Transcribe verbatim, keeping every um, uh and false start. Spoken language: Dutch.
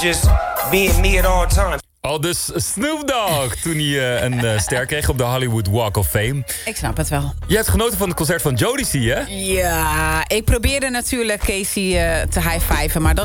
Just being me at all times. Al dus Snoop Dogg toen hij uh, een uh, ster kreeg op de Hollywood Walk of Fame. Ik snap het wel. Je hebt genoten van het concert van Jodeci, hè? Ja, ik probeerde natuurlijk Casey uh, te high-fiven, maar dat